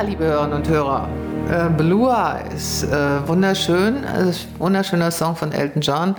Ja, liebe Hörerinnen und Hörer, Blue Eyes, wunderschön, wunderschöner Song von Elton John.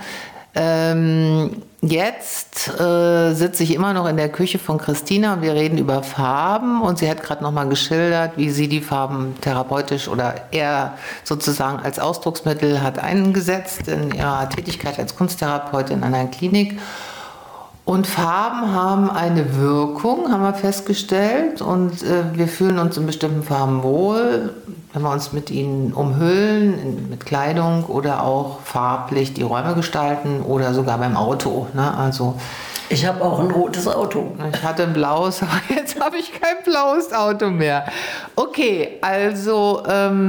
Jetzt sitze ich immer noch in der Küche von Christina und wir reden über Farben und sie hat gerade nochmal geschildert, wie sie die Farben therapeutisch oder eher sozusagen als Ausdrucksmittel hat eingesetzt in ihrer Tätigkeit als Kunsttherapeutin in einer Klinik. Und Farben haben eine Wirkung, haben wir festgestellt, und wir fühlen uns in bestimmten Farben wohl, wenn wir uns mit ihnen umhüllen, mit Kleidung oder auch farblich die Räume gestalten oder sogar beim Auto. Ne? Also, ich habe auch ein rotes Auto. Ich hatte ein blaues, aber jetzt habe ich kein blaues Auto mehr. Okay, also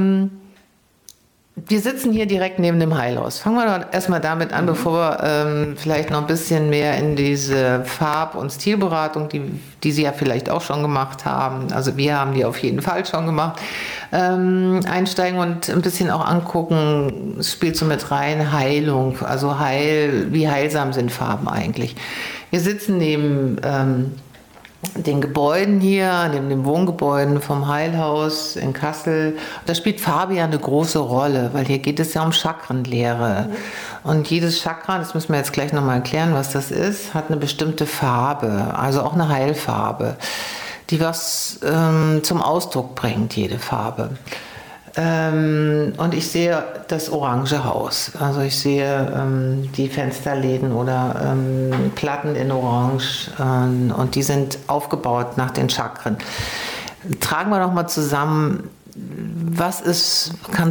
wir sitzen hier direkt neben dem Heilhaus. Fangen wir doch erstmal damit an, bevor wir vielleicht noch ein bisschen mehr in diese Farb- und Stilberatung, die Sie ja vielleicht auch schon gemacht haben, also wir haben die auf jeden Fall schon gemacht, einsteigen und ein bisschen auch angucken, es spielt so mit rein, Heilung, also wie heilsam sind Farben eigentlich. Wir sitzen neben den Gebäuden hier, neben den Wohngebäuden vom Heilhaus in Kassel. Da spielt Farbe ja eine große Rolle, weil hier geht es ja um Chakrenlehre. Und jedes Chakra, das müssen wir jetzt gleich nochmal erklären, was das ist, hat eine bestimmte Farbe, also auch eine Heilfarbe, die was zum Ausdruck bringt, jede Farbe. Und ich sehe das orange Haus. Also ich sehe die Fensterläden oder Platten in Orange und die sind aufgebaut nach den Chakren. Tragen wir doch mal zusammen, was ist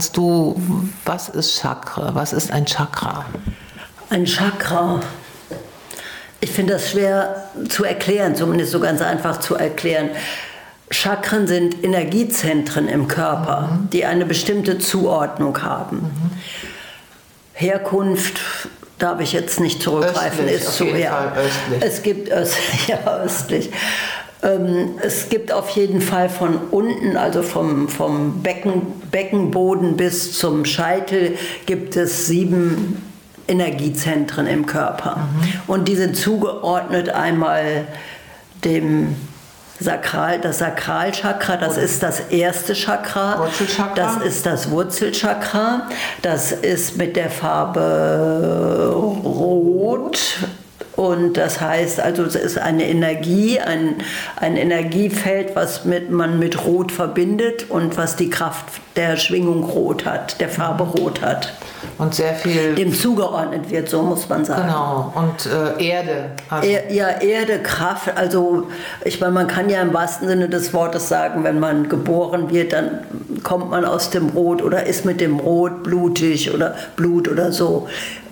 Chakra? Was ist ein Chakra? Ein Chakra. Ich finde das schwer zu erklären, zumindest so ganz einfach zu erklären. Chakren sind Energiezentren im Körper, die eine bestimmte Zuordnung haben. Herkunft darf ich jetzt nicht zurückgreifen, östlich, ist so, ja. Östlich. Es gibt östlich. Es gibt auf jeden Fall von unten, also vom Beckenboden bis zum Scheitel, gibt es 7 Energiezentren im Körper. Und die sind zugeordnet einmal das Sakralchakra, das ist das erste Chakra. Wurzelchakra. Das ist das Wurzelchakra. Das ist mit der Farbe Rot. Und das heißt, also es ist eine Energie, ein Energiefeld, was man mit Rot verbindet und was die Kraft der Schwingung Rot hat, der Farbe Rot hat. Und sehr viel dem zugeordnet wird, so muss man sagen. Genau, und Erde. Also Erde, Kraft, also ich meine, man kann ja im wahrsten Sinne des Wortes sagen, wenn man geboren wird, dann kommt man aus dem Rot oder ist mit dem Rot blutig oder Blut oder so.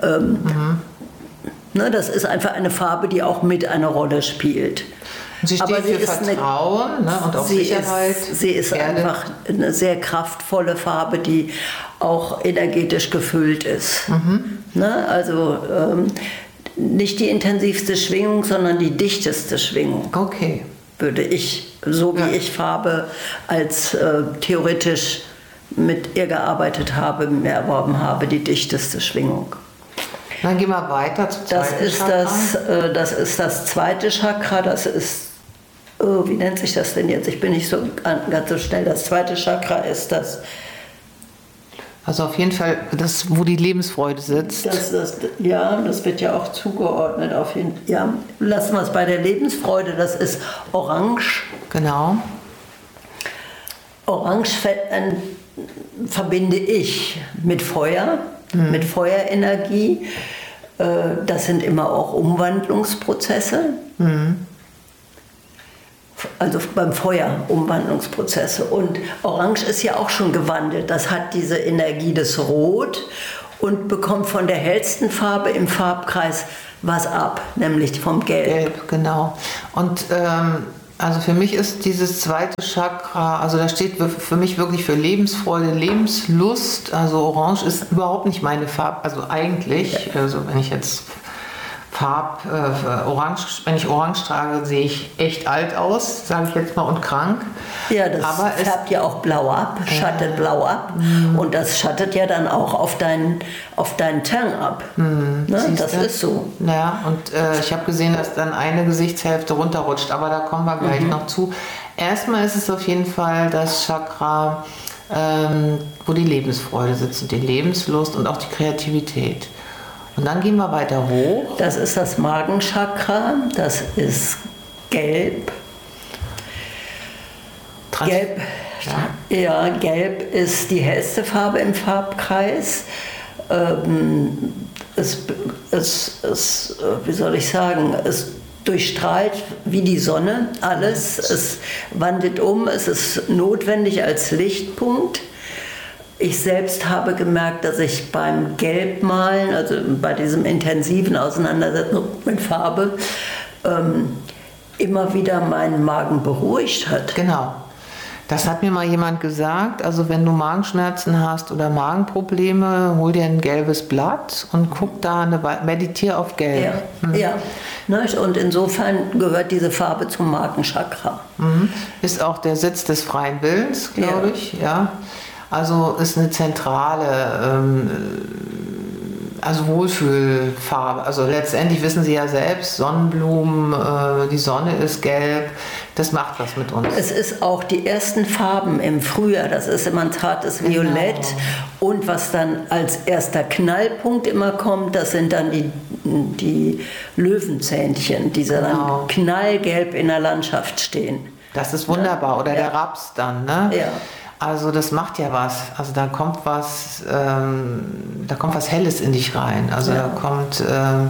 Ne, das ist einfach eine Farbe, die auch mit eine Rolle spielt. Und sie steht für Vertrauen und auch Sicherheit. Sie ist einfach eine sehr kraftvolle Farbe, die auch energetisch gefüllt ist. Ne, also nicht die intensivste Schwingung, sondern die dichteste Schwingung. Okay. Würde ich, so wie ich Farbe als theoretisch mit ihr gearbeitet habe, mir erworben habe, die dichteste Schwingung. Dann gehen wir weiter zum zweiten Chakra. Das ist das zweite Chakra, das ist, wie nennt sich das denn jetzt? Ich bin nicht so ganz so schnell. Das zweite Chakra ist das. Also auf jeden Fall das, wo die Lebensfreude sitzt. Das wird ja auch zugeordnet. Ja, lassen wir es bei der Lebensfreude, das ist Orange. Genau. Orange verbinde ich mit Feuer. Mit Feuerenergie. Das sind immer auch Umwandlungsprozesse. Also beim Feuer Umwandlungsprozesse. Und Orange ist ja auch schon gewandelt. Das hat diese Energie des Rot und bekommt von der hellsten Farbe im Farbkreis was ab, nämlich vom Gelb. Gelb, genau. Und also für mich ist dieses zweite Chakra, also da steht für mich wirklich für Lebensfreude, Lebenslust. Also Orange ist überhaupt nicht meine Farbe, also eigentlich, also wenn ich jetzt wenn ich Orange trage, sehe ich echt alt aus, sage ich jetzt mal, und krank. Ja, das färbt ja auch blau ab, schattet blau ab. Und das schattet ja dann auch auf deinen Teint ab. Ne? Das ist so. Ja, und ich habe gesehen, dass dann eine Gesichtshälfte runterrutscht, aber da kommen wir gleich noch zu. Erstmal ist es auf jeden Fall das Chakra, wo die Lebensfreude sitzt und die Lebenslust und auch die Kreativität. Und dann gehen wir weiter hoch. Das ist das Magenchakra, das ist gelb. Gelb, ja, gelb ist die hellste Farbe im Farbkreis. Wie soll ich sagen, es durchstrahlt wie die Sonne alles. Es wandelt um, es ist notwendig als Lichtpunkt. Ich selbst habe gemerkt, dass ich beim Gelbmalen, also bei diesem intensiven Auseinandersetzen mit Farbe, immer wieder meinen Magen beruhigt hat. Genau. Das hat mir mal jemand gesagt, also wenn du Magenschmerzen hast oder Magenprobleme, hol dir ein gelbes Blatt und guck da, meditier auf Gelb. Ja. Und insofern gehört diese Farbe zum Magenchakra. Ist auch der Sitz des freien Willens, glaube ich. Ja. Also ist eine zentrale also Wohlfühlfarbe. Also letztendlich wissen Sie ja selbst, Sonnenblumen, die Sonne ist gelb, das macht was mit uns. Es ist auch die ersten Farben im Frühjahr, das ist immer ein zartes Violett. Genau. Und was dann als erster Knallpunkt immer kommt, das sind dann die Löwenzähnchen, die dann knallgelb in der Landschaft stehen. Das ist wunderbar. Oder der Raps dann, ne? Ja. Also das macht ja was. Also da kommt was Helles in dich rein. Also da kommt,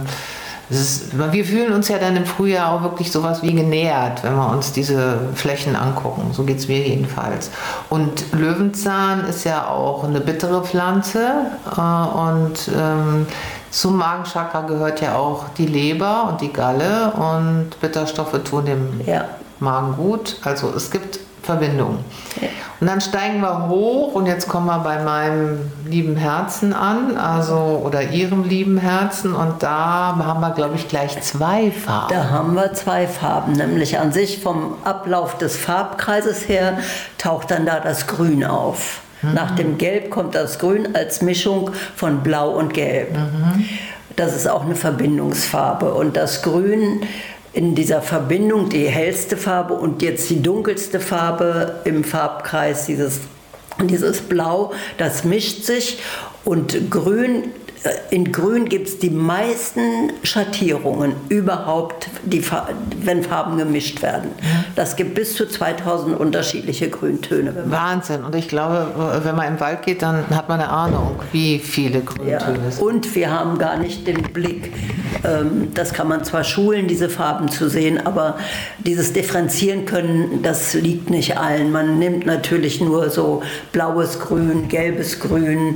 wir fühlen uns ja dann im Frühjahr auch wirklich sowas wie genährt, wenn wir uns diese Flächen angucken. So geht es mir jedenfalls. Und Löwenzahn ist ja auch eine bittere Pflanze und zum Magenchakra gehört ja auch die Leber und die Galle und Bitterstoffe tun dem Magen gut. Also es gibt Verbindungen. Ja. Und dann steigen wir hoch und jetzt kommen wir bei meinem lieben Herzen an, oder Ihrem lieben Herzen, und da haben wir, glaube ich, gleich 2 Farben. Da haben wir 2 Farben, nämlich an sich vom Ablauf des Farbkreises her taucht dann da das Grün auf. Nach dem Gelb kommt das Grün als Mischung von Blau und Gelb. Das ist auch eine Verbindungsfarbe und das Grün in dieser Verbindung, die hellste Farbe und jetzt die dunkelste Farbe im Farbkreis, dieses Blau, das mischt sich und Grün, in Grün gibt es die meisten Schattierungen überhaupt, wenn Farben gemischt werden. Das gibt bis zu 2000 unterschiedliche Grüntöne. Wahnsinn. Und ich glaube, wenn man im Wald geht, dann hat man eine Ahnung, wie viele Grüntöne sind. Und wir haben gar nicht den Blick. Das kann man zwar schulen, diese Farben zu sehen, aber dieses Differenzieren können, das liegt nicht allen. Man nimmt natürlich nur so blaues Grün, gelbes Grün,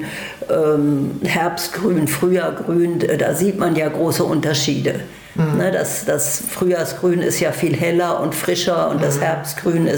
Herbstgrün, Frühjahrgrün, da sieht man ja große Unterschiede. Ne, das Frühjahrsgrün ist ja viel heller und frischer und das Herbstgrün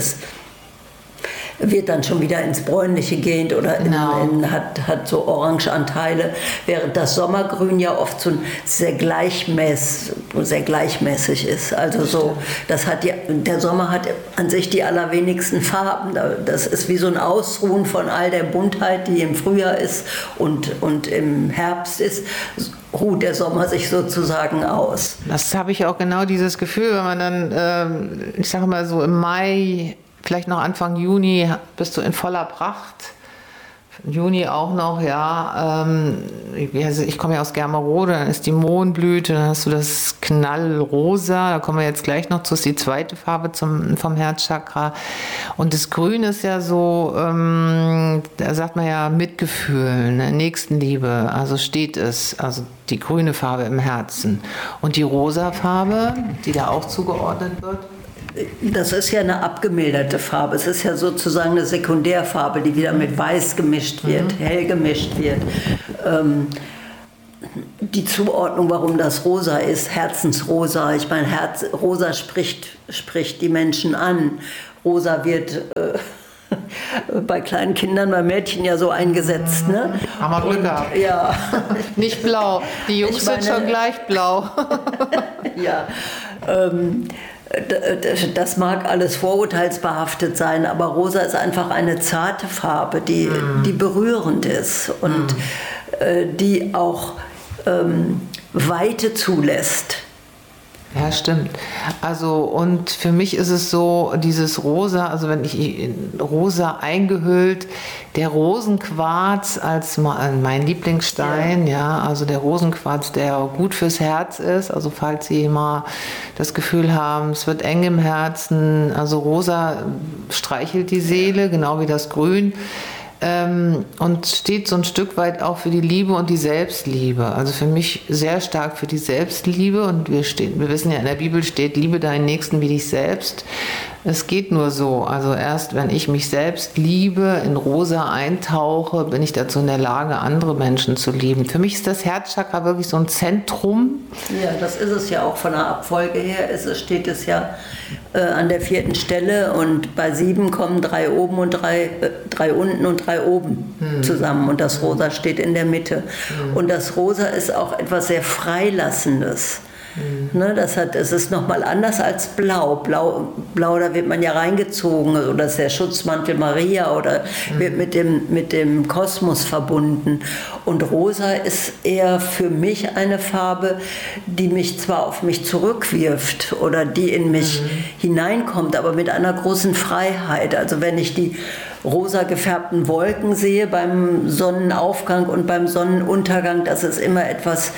wird dann schon wieder ins Bräunliche gehend oder hat so Orangeanteile, während das Sommergrün ja oft so sehr gleichmäßig ist. Also so, der Sommer hat an sich die allerwenigsten Farben. Das ist wie so ein Ausruhen von all der Buntheit, die im Frühjahr ist und im Herbst ist. Ruht der Sommer sich sozusagen aus. Das habe ich auch genau dieses Gefühl, wenn man dann, ich sage mal so im Mai, vielleicht noch Anfang Juni bist du in voller Pracht. Juni auch noch, ja. Ich komme ja aus Germerode, dann ist die Mohnblüte, dann hast du das Knallrosa, da kommen wir jetzt gleich noch zu, ist die zweite Farbe vom Herzchakra. Und das Grün ist ja so, da sagt man ja Mitgefühl, ne? Nächstenliebe, also steht es, also die grüne Farbe im Herzen. Und die rosa Farbe, die da auch zugeordnet wird, das ist ja eine abgemilderte Farbe. Es ist ja sozusagen eine Sekundärfarbe, die wieder mit Weiß gemischt wird, hell gemischt wird. Die Zuordnung, warum das rosa ist, Herzensrosa. Ich meine, rosa spricht die Menschen an. Rosa wird bei kleinen Kindern, bei Mädchen ja so eingesetzt. Ne? Haben wir Glück gehabt. Ja. Nicht blau. Die Jungs sind schon gleich blau. Ja. Das mag alles vorurteilsbehaftet sein, aber rosa ist einfach eine zarte Farbe, die berührend ist und die auch Weite zulässt. Ja, stimmt. Also und für mich ist es so, dieses Rosa, also wenn ich in Rosa eingehüllt, der Rosenquarz als mein Lieblingsstein, ja, also der Rosenquarz, der gut fürs Herz ist, also falls Sie mal das Gefühl haben, es wird eng im Herzen, also Rosa streichelt die Seele, genau wie das Grün. Und steht so ein Stück weit auch für die Liebe und die Selbstliebe. Also für mich sehr stark für die Selbstliebe. Und wir wissen ja, in der Bibel steht, liebe deinen Nächsten wie dich selbst. Es geht nur so. Also erst wenn ich mich selbst liebe, in Rosa eintauche, bin ich dazu in der Lage, andere Menschen zu lieben. Für mich ist das Herzchakra wirklich so ein Zentrum. Ja, das ist es ja auch von der Abfolge her. Steht es ja an der 4. Stelle und bei 7 kommen 3 oben und 3 unten und 3 oben zusammen und das Rosa steht in der Mitte. Und das Rosa ist auch etwas sehr Freilassendes. Ne, es ist nochmal anders als Blau. Blau, da wird man ja reingezogen, oder das ist der Schutzmantel Maria oder wird mit dem Kosmos verbunden. Und Rosa ist eher für mich eine Farbe, die mich zwar auf mich zurückwirft oder die in mich hineinkommt, aber mit einer großen Freiheit. Also wenn ich die rosa gefärbten Wolken sehe beim Sonnenaufgang und beim Sonnenuntergang, das ist immer etwas...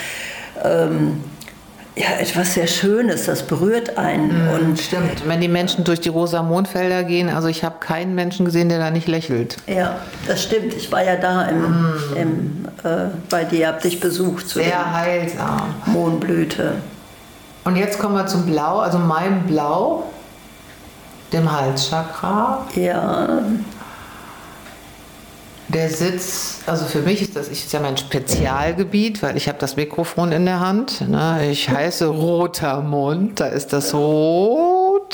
etwas sehr Schönes, das berührt einen. Und stimmt, wenn die Menschen durch die rosa Mondfelder gehen, also ich habe keinen Menschen gesehen, der da nicht lächelt. Ja, das stimmt. Ich war ja da bei dir, habe dich besucht. Sehr heilsam. Mohnblüte. Und jetzt kommen wir zum Blau, also meinem Blau, dem Halschakra. Ja. Der Sitz, also für mich ist ja mein Spezialgebiet, weil ich habe das Mikrofon in der Hand. Ne? Ich heiße Roter Mund, da ist das Rot.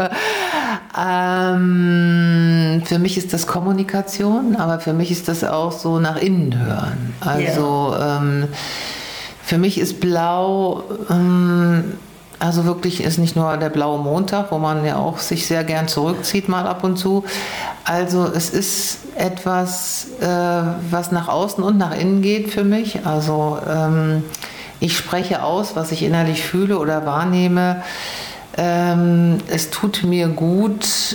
Für mich ist das Kommunikation, aber für mich ist das auch so nach innen hören. Also für mich ist Blau... Also wirklich ist nicht nur der blaue Montag, wo man ja auch sich sehr gern zurückzieht mal ab und zu. Also es ist etwas, was nach außen und nach innen geht für mich. Also ich spreche aus, was ich innerlich fühle oder wahrnehme. Es tut mir gut.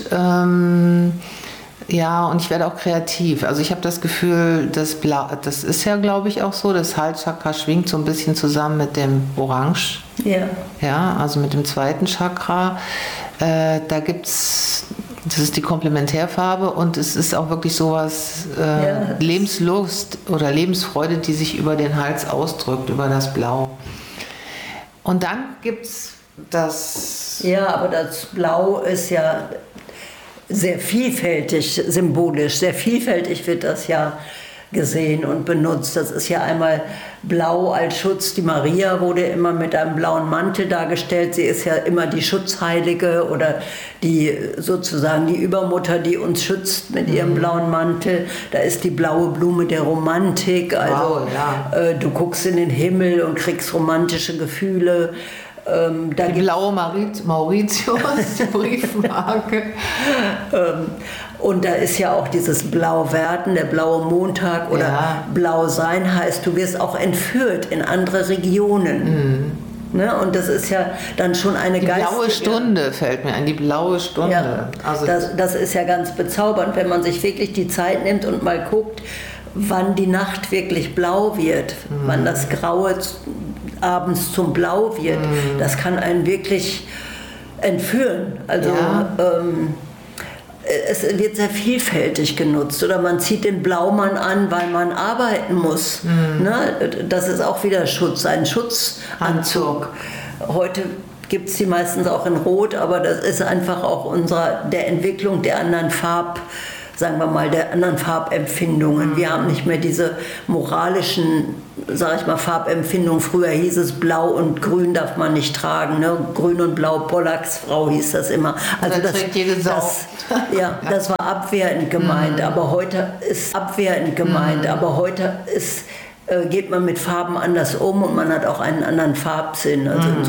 Ja, und ich werde auch kreativ. Also ich habe das Gefühl, das ist ja, glaube ich, auch so, das Halschakra schwingt so ein bisschen zusammen mit dem Orange. Ja. Ja, also mit dem 2. Chakra. Da gibt's, das ist die Komplementärfarbe und es ist auch wirklich sowas, Lebenslust oder Lebensfreude, die sich über den Hals ausdrückt, über das Blau. Und dann gibt's das... Ja, aber das Blau ist ja... sehr vielfältig symbolisch, sehr vielfältig wird das ja gesehen und benutzt. Das ist ja einmal blau als Schutz. Die Maria wurde immer mit einem blauen Mantel dargestellt. Sie ist ja immer die Schutzheilige oder die sozusagen die Übermutter, die uns schützt mit ihrem blauen Mantel. Da ist die blaue Blume der Romantik. Also du guckst in den Himmel und kriegst romantische Gefühle. Die blaue Mauritius, die Briefmarke. Und da ist ja auch dieses Blau-Werden, der blaue Montag oder Blau sein heißt, du wirst auch entführt in andere Regionen. Ne? Und das ist ja dann schon eine geistige... Die blaue Stunde fällt mir ein, die blaue Stunde. Ja, also das ist ja ganz bezaubernd, wenn man sich wirklich die Zeit nimmt und mal guckt, wann die Nacht wirklich blau wird, wann das Graue abends zum Blau wird. Das kann einen wirklich entführen. Also es wird sehr vielfältig genutzt. Oder man zieht den Blaumann an, weil man arbeiten muss. Ne? Das ist auch wieder Schutz, ein Schutzanzug. Heute gibt es die meistens auch in Rot, aber das ist einfach auch der Entwicklung der anderen sagen wir mal, der anderen Farbempfindungen. Wir haben nicht mehr diese moralischen, sag ich mal, Farbempfindungen. Früher hieß es Blau und Grün darf man nicht tragen. Ne? Grün und Blau, Pollacksfrau hieß das immer. Also das war abwertend gemeint, aber heute ist geht man mit Farben anders um und man hat auch einen anderen Farbsinn. Also